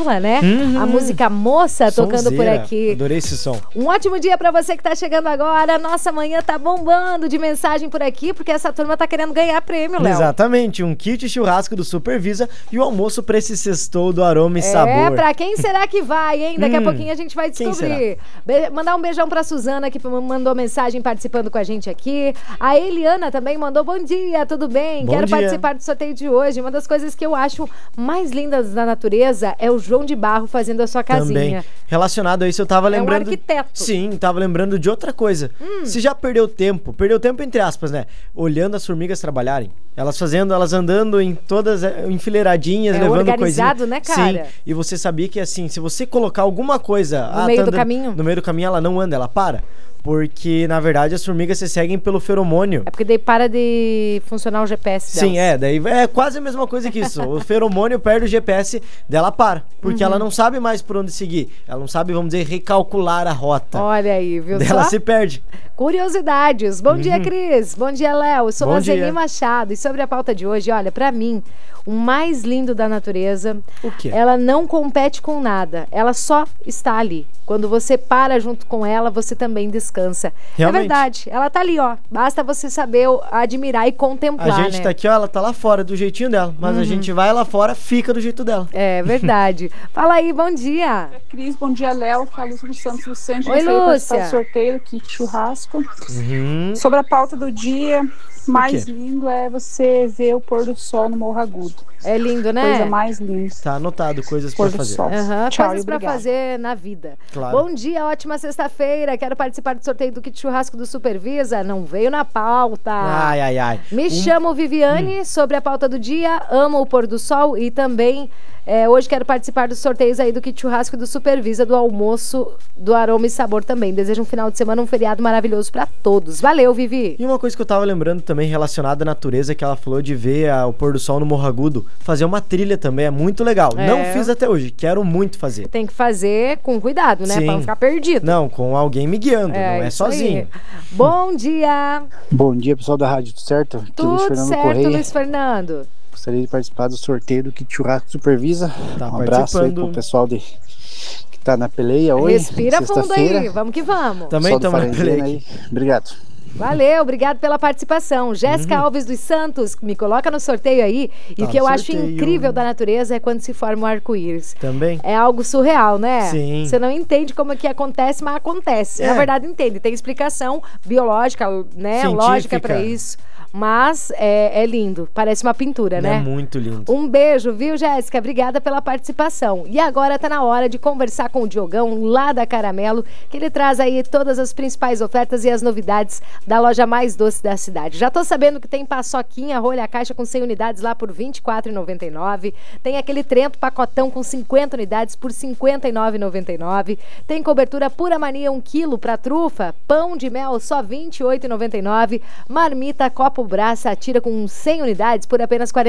Camila, né? A música Moça tocando por aqui. Adorei esse som. Um ótimo dia pra você que tá chegando agora. Nossa manhã tá bombando de mensagem por aqui, porque essa turma tá querendo ganhar prêmio, Léo. Exatamente, um kit churrasco do Supervisa e o almoço pra esse sextou do Aroma e Sabor. Pra quem será que vai, hein? Daqui a pouquinho a gente vai descobrir. Mandar um beijão pra Suzana, que mandou mensagem participando com a gente aqui. A Eliana também mandou bom dia, tudo bem? Quero participar do sorteio de hoje. Uma das coisas que eu acho mais lindas da natureza é o João de Barro fazendo a sua casinha. Também. Relacionado a isso, eu tava lembrando... É um arquiteto. Sim, tava lembrando de outra coisa. Você já perdeu tempo entre aspas, né? Olhando as formigas trabalharem. Elas andando em todas enfileiradinhas, levando organizado, coisinha. né, cara? Sim, e você sabia que assim, se você colocar alguma coisa... No meio do caminho? No meio do caminho ela não anda, ela para. Porque, na verdade, as formigas se seguem pelo feromônio. É porque daí para de funcionar o GPS delas. Sim, daí é quase a mesma coisa que isso. O feromônio perde o GPS dela para. Porque ela não sabe mais por onde seguir. Ela não sabe, vamos dizer, recalcular a rota. Olha aí, viu Ela só? se perde. Curiosidades. Bom dia, Cris. Bom dia, Léo. Sou a Zeli Machado. E sobre a pauta de hoje, olha, pra mim, o mais lindo da natureza, o quê? Ela não compete com nada. Ela só está ali. Quando você para junto com ela, você também descansa. Realmente. É verdade. Ela tá ali, ó. Basta você saber admirar e contemplar, A gente tá aqui, ó, ela tá lá fora do jeitinho dela. Mas a gente vai lá fora, fica do jeito dela. É verdade. Fala aí, bom dia. Cris, bom dia, Léo. Fala do Santos Vicente. Oi, Lúcia. Do sorteio, kit churrasco. Sobre a pauta do dia, mais lindo é você ver o pôr do sol no Morro Agudo. É lindo, né? Coisa mais linda. Tá anotado, coisas pra fazer. Tchau, coisas pra fazer na vida. Claro. Bom dia, ótima sexta-feira. Quero participar do sorteio do kit churrasco do Supervisa. Não veio na pauta. Ai. Me chamo Viviane, sobre a pauta do dia. Amo o pôr do sol e também... hoje quero participar dos sorteios aí do kit churrasco do Supervisa, do almoço, do Aroma e Sabor também. Desejo um final de semana, um feriado maravilhoso pra todos. Valeu, Vivi! E uma coisa que eu tava lembrando também relacionada à natureza, que ela falou de ver o pôr do sol no Morro Agudo, fazer uma trilha também é muito legal. Não fiz até hoje, quero muito fazer. Tem que fazer com cuidado, né? Sim. Pra não ficar perdido. Não, com alguém me guiando, não é sozinho. Aí. Bom dia! Bom dia, pessoal da rádio, tudo certo? Aqui Tudo Luiz Fernando certo, Correia. Luiz Fernando. Gostaria de participar do sorteio do kit churrasco Supervisa. Tá um abraço aí pro pessoal que tá na peleia hoje. Respira fundo aí, vamos que vamos. Também estamos na peleia aí. Obrigado. Valeu, obrigado pela participação. Jéssica Alves dos Santos, me coloca no sorteio aí. E o que eu acho incrível da natureza é quando se forma um arco-íris. Também. É algo surreal, né? Sim. Você não entende como é que acontece, mas acontece. Na verdade, entende. Tem explicação biológica, né? Científica. Lógica pra isso. Mas é lindo, parece uma pintura, né? É muito lindo. Um beijo, viu, Jéssica? Obrigada pela participação. E agora tá na hora de conversar com o Diogão, lá da Caramelo, que ele traz aí todas as principais ofertas e as novidades da loja mais doce da cidade. Já tô sabendo que tem paçoquinha, rolha caixa com 100 unidades lá por R$ 24,99. Tem aquele Trento pacotão com 50 unidades por R$ 59,99. Tem cobertura Pura Mania 1 kg pra trufa, pão de mel só R$ 28,99. Marmita Copo Braça tira com 100 unidades por apenas R$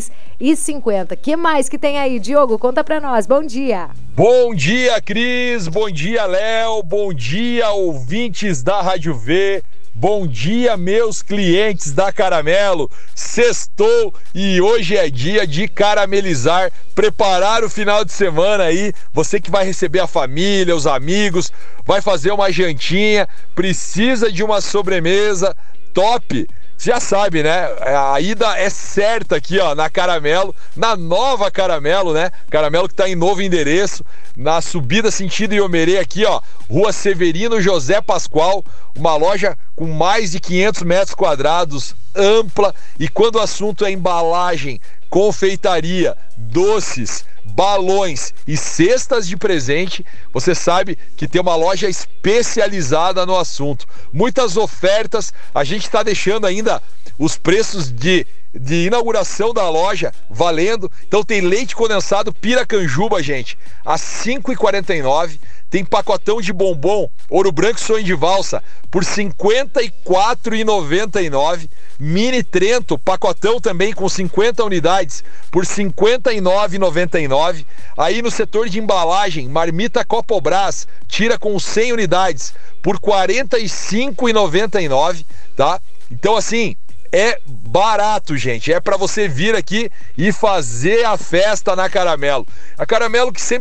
46,50. Que mais que tem aí, Diogo? Conta pra nós. Bom dia. Bom dia, Cris. Bom dia, Léo. Bom dia, ouvintes da Rádio V. Bom dia, meus clientes da Caramelo. Sextou e hoje é dia de caramelizar, preparar o final de semana aí. Você que vai receber a família, os amigos, vai fazer uma jantinha, precisa de uma sobremesa top. Você já sabe, né? A ida é certa aqui, ó, na Caramelo, na nova Caramelo, né? Caramelo que tá em novo endereço, na subida sentido Iomerê aqui, ó, Rua Severino José Pascoal, uma loja com mais de 500 metros quadrados, ampla, e quando o assunto é embalagem, confeitaria, doces, balões e cestas de presente, você sabe que tem uma loja especializada no assunto. Muitas ofertas, a gente está deixando ainda os preços de inauguração da loja valendo. Então tem leite condensado Piracanjuba, gente, a R$ 5,49. Tem pacotão de bombom Ouro Branco Sonho de Valsa por R$ 54,99. Mini Trento, pacotão também com 50 unidades por R$ 59,99. Aí no setor de embalagem, Marmita Copobras, tira com 100 unidades por R$ 45,99, tá? Então assim, é barato, gente. É para você vir aqui e fazer a festa na Caramelo. A Caramelo que sempre